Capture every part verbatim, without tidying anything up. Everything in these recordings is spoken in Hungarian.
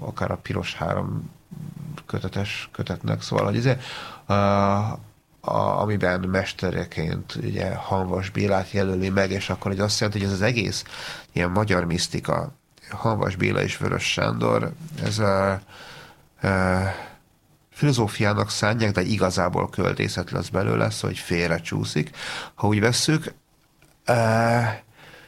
akár a piros három kötetes kötetnek, szóval, hogy ez a, a, amiben mestereként ugye Hamvas Bélát jelöli meg, és akkor ugye azt jelenti, hogy ez az egész ilyen magyar misztika, Hamvas Béla és Vörös Sándor, ez a, a filozófiának szánják, de igazából költészet lesz belőle, szóval hogy félre csúszik. Ha úgy vesszük, e,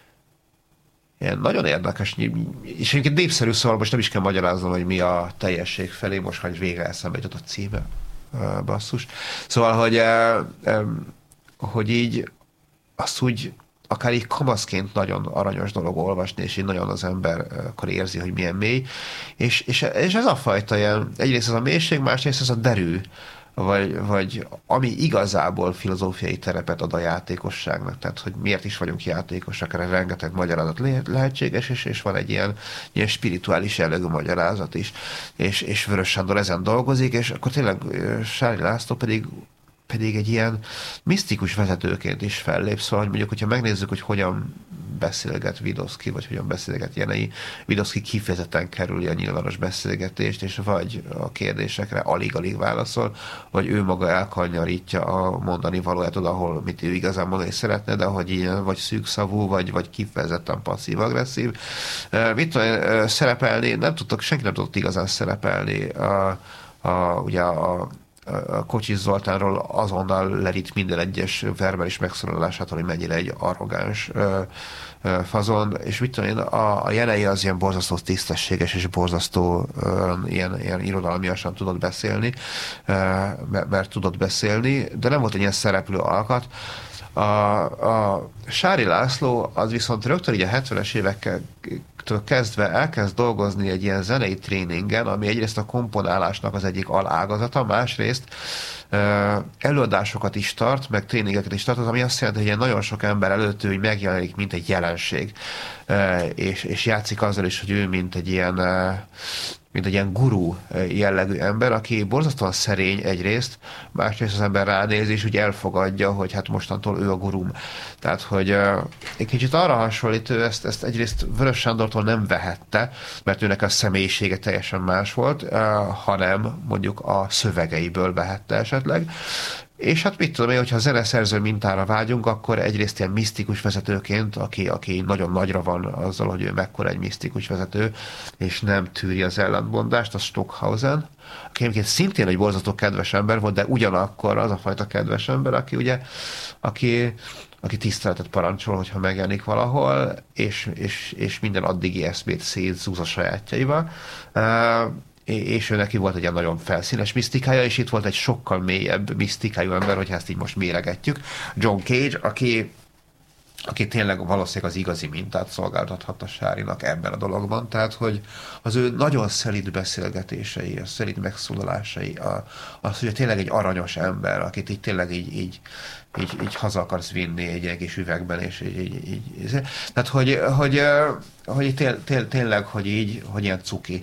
ilyen nagyon érdekes, és egyébként népszerű, szóval most nem is kell magyaráznom, hogy mi a teljesség felé, most hogy végre eszembe jutott a címe, e, basszus. Szóval, hogy, e, e, hogy így azt úgy akár így kamaszként nagyon aranyos dolog olvasni, és így nagyon az ember akkor érzi, hogy milyen mély. És, és, és ez a fajta ilyen, egyrészt ez a mélység, másrészt ez a derű, vagy, vagy ami igazából filozófiai terepet ad a játékosságnak, tehát hogy miért is vagyunk játékosak, erre rengeteg magyarázat lehetséges, és, és van egy ilyen, ilyen spirituális jellegű magyarázat is, és, és Vörös Sándor ezen dolgozik, és akkor tényleg Sári László pedig pedig egy ilyen misztikus vezetőként is fellép, szóval, hogy mondjuk, hogyha megnézzük, hogy hogyan beszélget Vidoszky, vagy hogyan beszélget Jenei, Vidoszky kifejezetten kerüli a nyilvános beszélgetést, és vagy a kérdésekre alig-alig válaszol, vagy ő maga elkanyarítja a mondani valóját oda, ahol mit ő igazán mondani szeretne, de hogy ilyen vagy szűkszavú, vagy, vagy kifejezetten passzív-agresszív. Mit tudom, szerepelni, nem tudtok, senki nem tudott igazán szerepelni a, a, ugye a a Kocsis Zoltánról azonnal lerít minden egyes verbális megszólalásától, hogy mennyire egy arrogáns ö, ö, fazon, és mit tudom én, a, a Jenei az ilyen borzasztó tisztességes és borzasztó ö, ilyen, ilyen irodalmiasan tudott beszélni, ö, mert, mert tudott beszélni, de nem volt egy ilyen szereplő alkat. A, a Sári László az viszont rögtön így a hetvenes évektől kezdve elkezd dolgozni egy ilyen zenei tréningen, ami egyrészt a komponálásnak az egyik alágazata, másrészt előadásokat is tart, meg tréningeket is tart, az ami azt jelenti, hogy ilyen nagyon sok ember előtt ő megjelenik, mint egy jelenség, és, és játszik azzal is, hogy ő mint egy ilyen mint egy ilyen gurú jellegű ember, aki borzasztóan szerény egyrészt, másrészt az ember ránéz, és úgy elfogadja, hogy hát mostantól ő a gurum. Tehát, hogy uh, egy kicsit arra hasonlít, ő ezt, ezt egyrészt Vörös Sándortól nem vehette, mert őnek a személyisége teljesen más volt, uh, hanem mondjuk a szövegeiből vehette esetleg. És hát mit tudom én, hogyha zeneszerző mintára vágyunk, akkor egyrészt ilyen misztikus vezetőként, aki, aki nagyon nagyra van azzal, hogy ő mekkora egy misztikus vezető, és nem tűri az ellentmondást, az Stockhausen, aki egyébként szintén egy borzasztó kedves ember volt, de ugyanakkor az a fajta kedves ember, aki ugye, aki, aki tiszteletet parancsol, hogyha megjelenik valahol, és, és, és minden addigi eszmét szétzúz a sajátjaival. És ő neki volt egy ilyen nagyon felszínes misztikája, és itt volt egy sokkal mélyebb misztikájú ember, hogyha ezt így most méregetjük. John Cage, aki, aki tényleg valószínűleg az igazi mintát szolgáltathat a Sárinak ebben a dologban, tehát, hogy az ő nagyon szelíd beszélgetései, a szelíd megszólalásai, a, az, hogy tényleg egy aranyos ember, akit így tényleg így, így így, így haza akarsz vinni egy ilyen kis üvegben, és így, így, így tehát, hogy, hogy, hogy tél, tél, tényleg, hogy így, hogy ilyen cuki.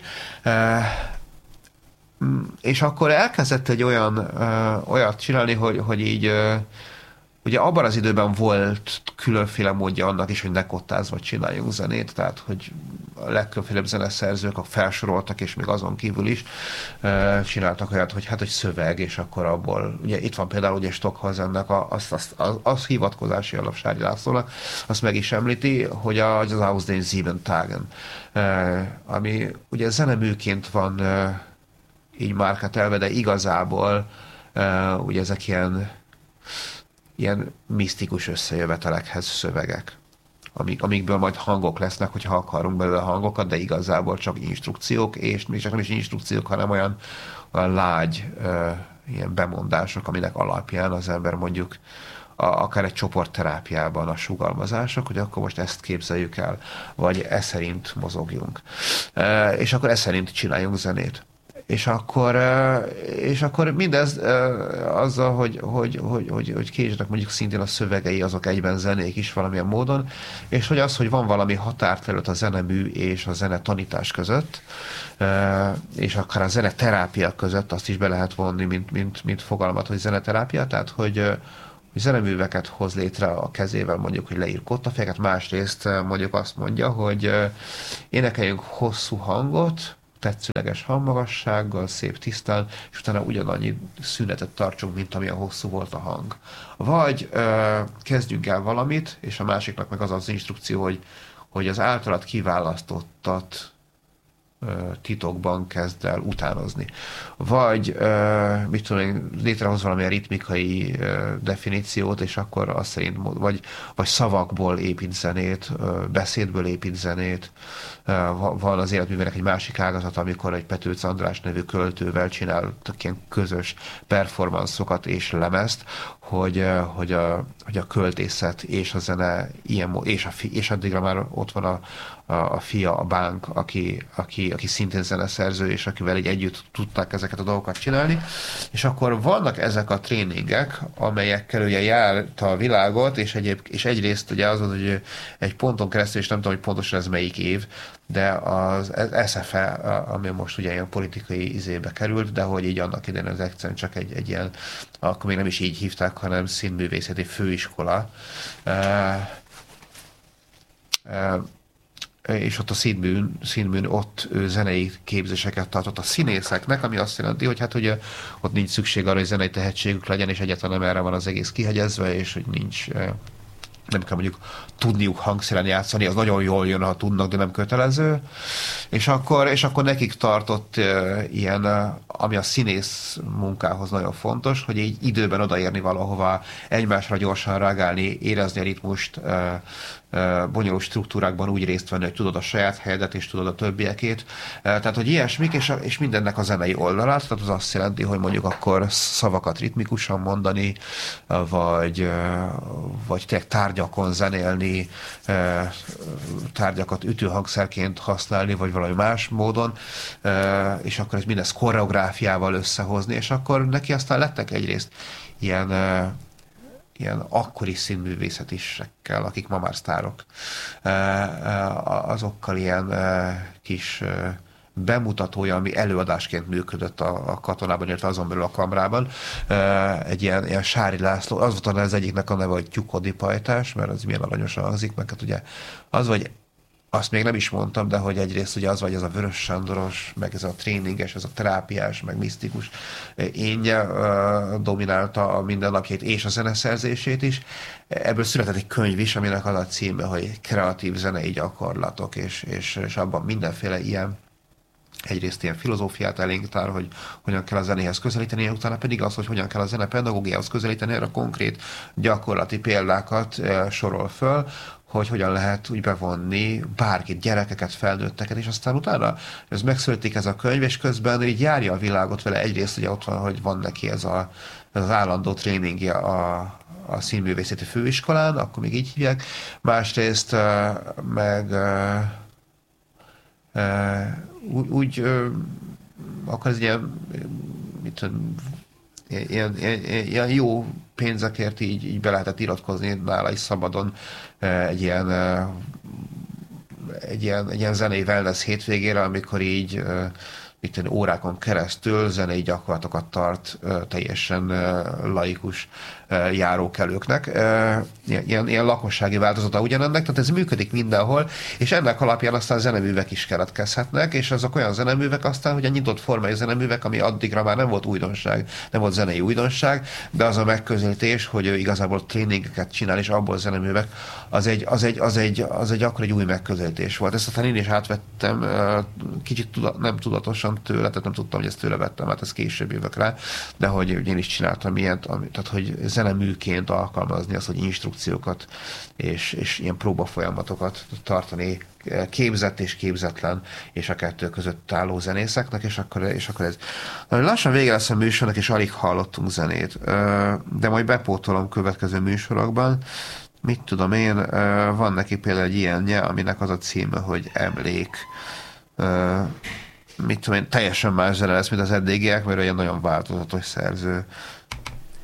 És akkor elkezdett egy olyan, olyat csinálni, hogy, hogy így ugye abban az időben volt különféle módja annak is, hogy ne kottázva csináljunk zenét, tehát hogy a legkülönfélebb zeneszerzők felsoroltak, és még azon kívül is csináltak olyat, hogy hát, hogy szöveg, és akkor abból, ugye itt van például ugye Stockhausennek a, az, az, az, az hivatkozási alap Sári Lászlónak, azt meg is említi, hogy az Aus den Sieben Tagen, ami ugye zeneműként van így márkatelve, de igazából ugye ezek ilyen ilyen misztikus összejövetelekhez szövegek, amik, amikből majd hangok lesznek, hogyha akarunk belőle hangokat, de igazából csak instrukciók, és még csak nem is instrukciók, hanem olyan, olyan lágy uh, ilyen bemondások, aminek alapján az ember mondjuk a, akár egy csoportterápiában a sugalmazások, hogy akkor most ezt képzeljük el, vagy e szerint mozogjunk. Uh, és akkor e szerint csináljunk zenét. És akkor, és akkor mindez azzal, hogy, hogy, hogy, hogy, hogy Cage-nek mondjuk szintén a szövegei azok egyben zenék is valamilyen módon, és hogy az, hogy van valami határterület a zenemű és a zenetanítás között, és akár a zeneterápia között azt is be lehet vonni, mint, mint, mint fogalmat, hogy zeneterápia, tehát hogy, hogy zeneműveket hoz létre a kezével, mondjuk, hogy leír kottafejeket, másrészt mondjuk azt mondja, hogy énekeljünk hosszú hangot, tetszőleges hangmagassággal, szép tisztán, és utána ugyanannyi szünetet tartsunk, mint amilyen hosszú volt a hang. Vagy ö, kezdjünk el valamit, és a másiknak meg az az instrukció, hogy, hogy az általad kiválasztottat titokban kezd el utánozni. Vagy, mit tudom én, létrehoz valamilyen ritmikai definíciót, és akkor azt szerint, vagy, vagy szavakból épít zenét, beszédből épít zenét. Van az életművének egy másik ágazat, amikor egy Petőc András nevű költővel csináltak ilyen közös performanszokat és lemezt, hogy, hogy, a, hogy a költészet és a zene ilyen, és, a fi, és addigra már ott van a, a, a fia, a Bánk, aki, aki, aki szintén zeneszerző, és akivel egy együtt tudták ezeket a dolgokat csinálni. És akkor vannak ezek a tréningek, amelyekkel ugye járta a világot, és, egyéb, és egyrészt ugye az, hogy egy ponton keresztül, és nem tudom, hogy pontosan ez melyik év, de az es ef e, ami most ugye ilyen politikai izébe került, de hogy így annak idején az egyszerűen csak egy, egy ilyen, akkor még nem is így hívták, hanem színművészeti főiskola. E, e, és ott a színműn, színműn ott zenei képzéseket tartott a színészeknek, ami azt jelenti, hogy hát ugye ott nincs szükség arra, hogy zenei tehetségük legyen, és egyáltalán nem erre van az egész kihegyezve, és hogy nincs, nem kell mondjuk tudniuk hangszeren játszani, az nagyon jól jön, ha tudnak, de nem kötelező. És akkor, és akkor nekik tartott uh, ilyen, uh, ami a színész munkához nagyon fontos, hogy így időben odaérni valahova, egymásra gyorsan reagálni, érezni a ritmust, uh, uh, bonyolult struktúrákban úgy részt venni, hogy tudod a saját helyedet, és tudod a többiekét. Uh, tehát, hogy ilyesmik, és, és mindennek a zenei oldalát, tehát az azt jelenti, hogy mondjuk akkor szavakat ritmikusan mondani, uh, vagy, uh, vagy tényleg tárgyakon zenélni, tárgyakat ütőhangszerként használni, vagy valami más módon, és akkor ez mindezt koreográfiával összehozni, és akkor neki aztán lettek egyrészt ilyen, ilyen akkori színművészetisekkel, akik ma már sztárok, azokkal ilyen kis bemutatója, ami előadásként működött a, a katonában, illetve azon belül a kamrában. Egy ilyen, ilyen Sári László, az volt az egyiknek a neve, hogy Tyukodi pajtás, mert az milyen aranyosan hangzik, meg hát ugye az vagy, azt még nem is mondtam, de hogy egyrészt ugye az vagy ez a Vörös Sándoros, meg ez a tréninges, ez a terápiás, meg misztikus énje uh, dominálta a mindennapjait és a zeneszerzését is. Ebből született egy könyv is, aminek az a címe, hogy kreatív zenei gyakorlatok, és, és, és abban mindenféle ilyen egyrészt ilyen filozófiát elénk tár, hogy hogyan kell a zenéhez közelíteni, utána pedig az, hogy hogyan kell a zene pedagógiához közelíteni, erre konkrét gyakorlati példákat e, sorol föl, hogy hogyan lehet úgy bevonni bárkit, gyerekeket, felnőtteket, és aztán utána ez megszületik ez a könyv, és közben így járja a világot vele. Egyrészt ugye ott van, hogy van neki ez, a, ez az állandó tréningje a, a színművészeti főiskolán, akkor még így hívják, másrészt e, meg e, e, úgy, úgy ö, akkor ez ilyen, mit tudom, ilyen, ilyen, ilyen jó pénzekért így, így be lehetett iratkozni nála is szabadon egy ilyen, egy ilyen, egy ilyen zenei wellness hétvégére, amikor így mit tudom, órákon keresztül zenei gyakorlatokat tart teljesen laikus járókelőknek. Ilyen, ilyen lakossági változata ugyanennek, tehát ez működik mindenhol, és ennek alapján aztán zeneművek is keletkezhetnek, és azok olyan zeneművek aztán, hogy a nyitott formai zeneművek, ami addigra már nem volt újdonság, nem volt zenei újdonság, de az a megközelítés, hogy ő igazából tréningeket csinál, és abból zeneművek, az egy, az egy, az egy, az egy akkor egy új megközelítés volt. Ezt aztán én is átvettem, kicsit tudat, nem tudatosan tőle, tehát nem tudtam, hogy ezt tőle vettem, hát ez később jövök rá, de hogy én is csináltam ilyet, ami, tehát hogy zeneműként alkalmazni azt, hogy instrukciókat és, és ilyen próbafolyamatokat tartani képzett és képzetlen és a kettő között álló zenészeknek, és akkor, és akkor ez. Lassan vége lesz a műsornak, és alig hallottunk zenét, de majd bepótolom következő műsorokban. Mit tudom én, van neki például egy ilyenje, aminek az a címe, hogy Emlék. Mit tudom én, teljesen más zene lesz, mint az eddigiek, mert olyan nagyon változatos szerző